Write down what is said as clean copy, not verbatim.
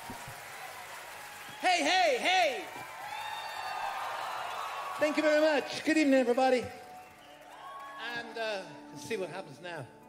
Hey, hey, hey! Thank you very much. Good evening, everybody. And let's see what happens now.